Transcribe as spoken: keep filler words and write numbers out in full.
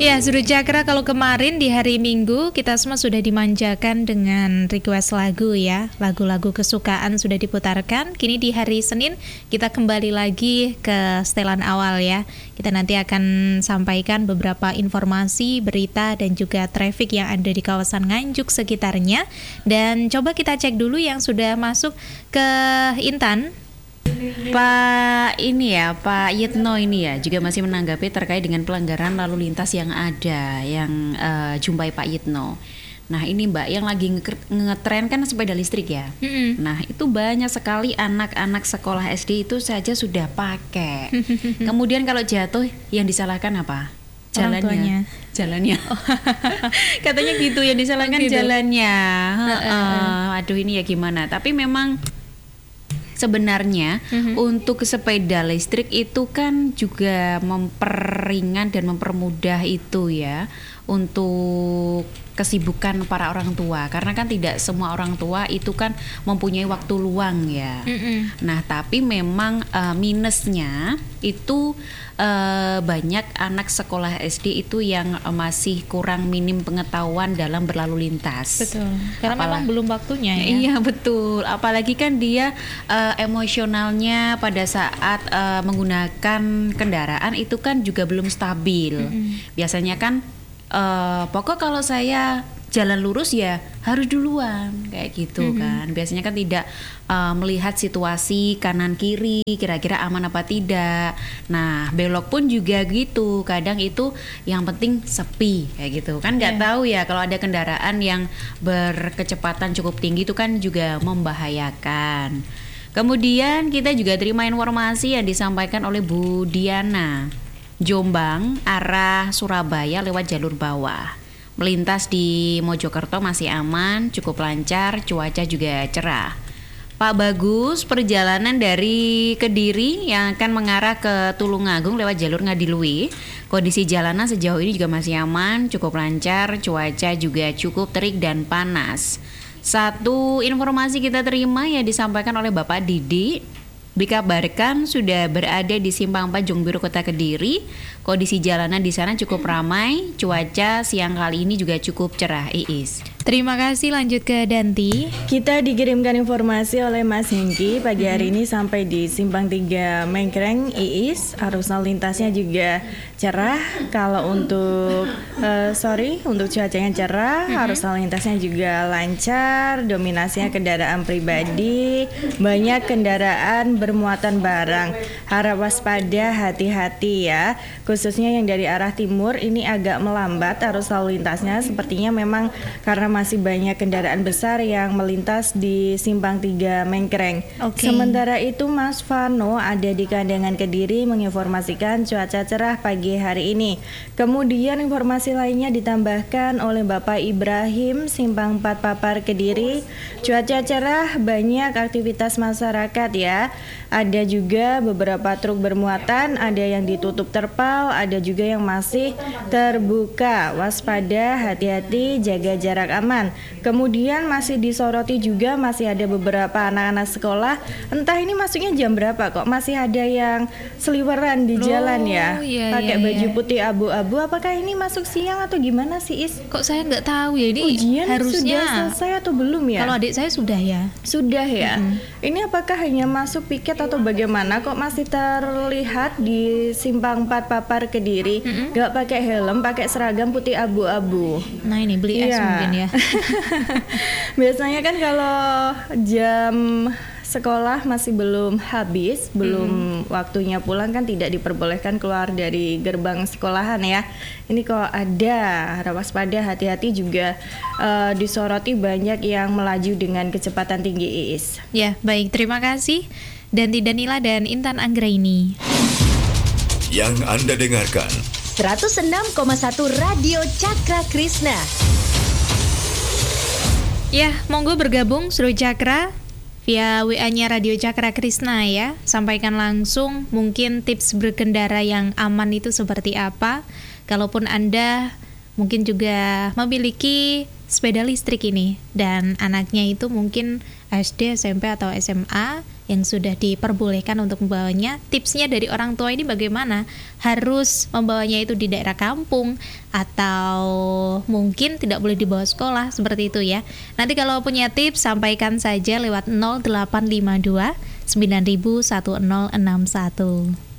Ya, Sudut Cakra, kalau kemarin di hari Minggu kita semua sudah dimanjakan dengan request lagu ya. Lagu-lagu kesukaan sudah diputarkan. Kini di hari Senin kita kembali lagi ke setelan awal ya. Kita nanti akan sampaikan beberapa informasi, berita dan juga traffic yang ada di kawasan Nganjuk sekitarnya. Dan coba kita cek dulu yang sudah masuk ke Intan. Pak ini ya, Pak Yitno ini ya juga masih menanggapi terkait dengan pelanggaran lalu lintas yang ada, yang uh, jumpai Pak Yitno. Nah ini Mbak, yang lagi nge- ngetren kan sepeda listrik ya. Mm-hmm. Nah itu banyak sekali anak-anak sekolah S D itu saja sudah pakai. Kemudian kalau jatuh yang disalahkan apa? Jalannya, jalannya. Oh. Katanya gitu, yang disalahkan oh, gitu. Jalannya. Uh, uh, uh. Aduh ini ya gimana? Tapi memang sebenarnya mm-hmm. untuk sepeda listrik itu kan juga memperingan dan mempermudah itu ya untuk kesibukan para orang tua, karena kan tidak semua orang tua itu kan mempunyai waktu luang ya. Mm-hmm. Nah tapi memang uh, minusnya itu uh, banyak anak sekolah S D itu yang uh, masih kurang minim pengetahuan dalam berlalu lintas. Betul. Karena Apalagi, memang belum waktunya ya. Iya betul. Apalagi kan dia uh, emosionalnya pada saat uh, menggunakan kendaraan itu kan juga belum stabil. Mm-hmm. Biasanya kan Uh, pokok kalau saya jalan lurus ya harus duluan kayak gitu mm-hmm. kan. Biasanya kan tidak uh, melihat situasi kanan kiri kira-kira aman apa tidak. Nah belok pun juga gitu. Kadang itu yang penting sepi kayak gitu kan. Nggak yeah. tahu ya kalau ada kendaraan yang berkecepatan cukup tinggi itu kan juga membahayakan. Kemudian kita juga terima informasi yang disampaikan oleh Bu Diana. Jombang arah Surabaya lewat jalur bawah. Melintas di Mojokerto masih aman, cukup lancar, cuaca juga cerah. Pak Bagus, perjalanan dari Kediri yang akan mengarah ke Tulungagung lewat jalur Ngadiluwi. Kondisi jalanan sejauh ini juga masih aman, cukup lancar, cuaca juga cukup terik dan panas. Satu informasi kita terima yang disampaikan oleh Bapak Didi. Dikabarkan sudah berada di Simpang empat Jongbiru Kota Kediri. Kondisi jalanan di sana cukup ramai. Cuaca siang kali ini juga cukup cerah. Iis. Terima kasih, lanjut ke Danti. Kita dikirimkan informasi oleh Mas Hengki pagi hari ini sampai di Simpang tiga Mengkreng Iis. Arus lalu lintasnya juga cerah. Kalau untuk uh, sorry untuk cuacanya cerah, mm-hmm. arus lalu lintasnya juga lancar. Dominasinya kendaraan pribadi, banyak kendaraan bermuatan barang. Harap waspada, hati-hati ya. Khususnya yang dari arah timur ini agak melambat arus lalu lintasnya. Sepertinya memang karena masih banyak kendaraan besar yang melintas di Simpang tiga Mengkreng. Okay. Sementara itu Mas Vano ada di Kandangan Kediri menginformasikan cuaca cerah pagi hari ini. Kemudian informasi lainnya ditambahkan oleh Bapak Ibrahim Simpang empat Papar Kediri. Cuaca cerah, banyak aktivitas masyarakat ya. Ada juga beberapa truk bermuatan, ada yang ditutup terpal, ada juga yang masih terbuka. Waspada, hati-hati, jaga jarak aman. Kemudian masih disoroti juga masih ada beberapa anak-anak sekolah. Entah ini masuknya jam berapa kok masih ada yang seliweran di jalan oh, ya. Iya, pakai iya, baju iya. putih abu-abu. Apakah ini masuk siang atau gimana sih Is? Kok saya nggak tahu ya ini. Ujian harusnya sudah selesai atau belum ya? Kalau adik saya sudah ya. Sudah ya. Mm-hmm. Ini apakah hanya masuk piket atau bagaimana? Kok masih terlihat di Simpang empat Papar Kediri mm-hmm. nggak pakai helm, pakai seragam putih abu-abu. Nah ini beli es ya. Mungkin ya. Biasanya kan kalau jam sekolah masih belum habis, belum mm. waktunya pulang kan tidak diperbolehkan keluar dari gerbang sekolahan ya. Ini kok ada, harap waspada, hati-hati juga uh, disoroti banyak yang melaju dengan kecepatan tinggi Iis. Ya baik, terima kasih Danti Danila dan Intan Anggraini. Yang Anda dengarkan seratus enam koma satu Radio Cakra Krishna. Ya, monggo bergabung Sudut Cakra via W A-nya Radio Cakra Krishna ya. Sampaikan langsung mungkin tips berkendara yang aman itu seperti apa. Kalaupun Anda mungkin juga memiliki sepeda listrik ini dan anaknya itu mungkin S D, S M P atau S M A yang sudah diperbolehkan untuk membawanya. Tipsnya dari orang tua ini bagaimana? Harus membawanya itu di daerah kampung atau mungkin tidak boleh dibawa sekolah, seperti itu ya. Nanti kalau punya tips sampaikan saja lewat nol delapan lima dua sembilan nol nol satu nol enam satu.